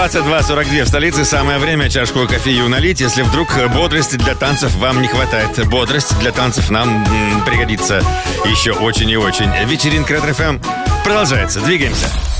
22:42 в столице. Самое время чашку кофею налить. Если вдруг бодрости для танцев вам не хватает. Бодрость для танцев нам пригодится еще очень и очень. Вечеринка Ретро ФМ продолжается. Двигаемся.